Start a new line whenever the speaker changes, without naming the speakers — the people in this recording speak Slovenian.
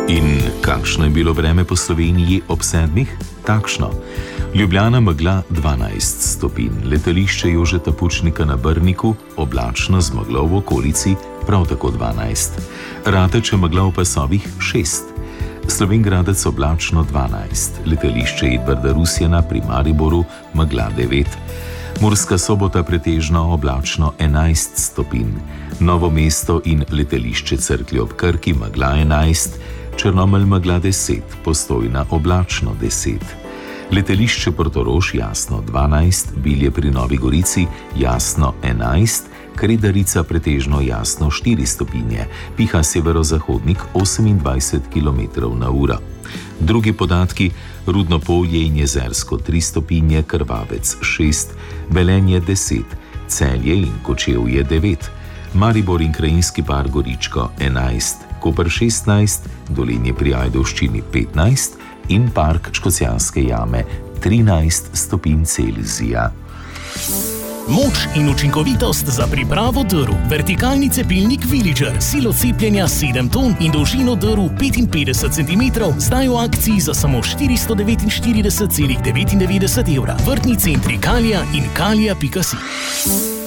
In kakšno je bilo vreme po Sloveniji ob 7? Takšno. Ljubljana megla 12 stopinj, letališče Jožeta Pučnika na Brniku oblačno z meglo v okolici prav tako 12. Rateče megla v pasovih 6. Slovenj Gradec oblačno 12, letališče Edvarda Rusjana pri Mariboru megla 9. Murska Sobota pretežno oblačno 11 stopinj, Novo mesto in letališče Cerklje ob Krki megla 11, Črnomelj megla 10, Postojna oblačno 10. Letališče Portorož jasno 12, Bilje pri Novi Gorici jasno 11, Kredarica pretežno jasno 4 stopinje, piha severozahodnik 28 km/h. Drugi podatki: Rudno Polje in Jezersko 3 stopinje, Krvavec 6, Velenje 10, Celje in Kočevje 9, Maribor in Krajinski par Goričko 11, Koper 16, Dolenje pri Ajdovščini 15 in Park Škocjanske jame 13 stopinj Celzija.
Moč in učinkovitost za pripravo drv. Vertikalni cepilnik Villager, silo cepljenja 7 ton in dolžino drv 55 cm, zdaj v akciji za samo 449,99 €. Vrtni centri Kalija in kalija.si.